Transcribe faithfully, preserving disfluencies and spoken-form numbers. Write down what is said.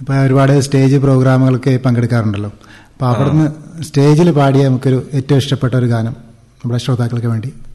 ഇപ്പൊ ഒരുപാട് സ്റ്റേജ് പ്രോഗ്രാമുകൾക്ക് പങ്കെടുക്കാറുണ്ടല്ലോ. അപ്പൊ അവിടുന്ന് സ്റ്റേജിൽ പാടിയ നമുക്കൊരു ഏറ്റവും ഇഷ്ടപ്പെട്ട ഒരു ഗാനം നമ്മുടെ ശ്രോതാക്കൾക്ക് വേണ്ടി.